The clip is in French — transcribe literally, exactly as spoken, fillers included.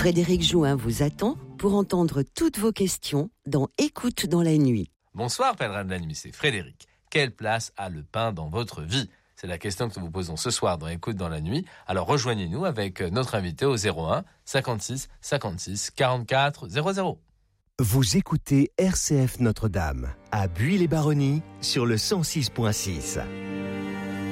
Frédéric Jouin vous attend pour entendre toutes vos questions dans Écoute dans la nuit. Bonsoir pèlerin de la nuit, c'est Frédéric. Quelle place a le pain dans votre vie ? C'est la question que nous vous posons ce soir dans Écoute dans la nuit. Alors rejoignez-nous avec notre invité au zéro un cinquante-six cinquante-six quarante-quatre zéro zéro. Vous écoutez R C F Notre-Dame à Buis-les-Baronnies sur le cent six virgule six.